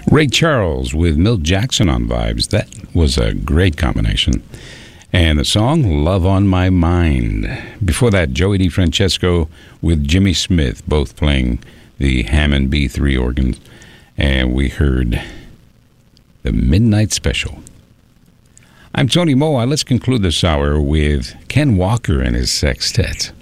Ray Charles with Milt Jackson on Vibes. That was a great combination. And the song, Love on My Mind. Before that, Joey DeFrancesco with Jimmy Smith, both playing the Hammond B3 organs. And we heard the Midnight Special. I'm Tony Moa. Let's conclude this hour with Ken Walker and his sextet.